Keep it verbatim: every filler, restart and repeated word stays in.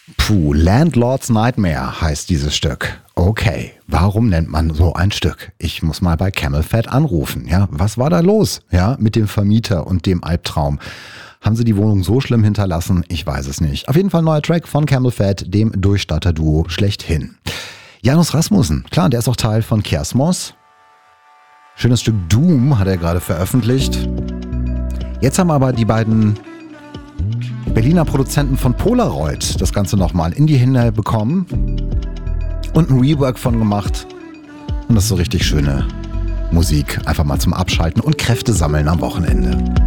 Puh, Landlord's Nightmare heißt dieses Stück. Okay, warum nennt man so ein Stück? Ich muss mal bei Camel Fat anrufen. Ja, was war da los? Ja, mit dem Vermieter und dem Albtraum. Haben sie die Wohnung so schlimm hinterlassen? Ich weiß es nicht. Auf jeden Fall ein neuer Track von Camel Fat, dem Durchstarter-Duo schlechthin. Janus Rasmussen, klar, der ist auch Teil von Kiasmos. Schönes Stück Doom hat er gerade veröffentlicht. Jetzt haben aber die beiden Berliner Produzenten von Polaroid das Ganze nochmal in die Hände bekommen und ein Rework von gemacht. Und das ist so richtig schöne Musik. Einfach mal zum Abschalten und Kräfte sammeln am Wochenende.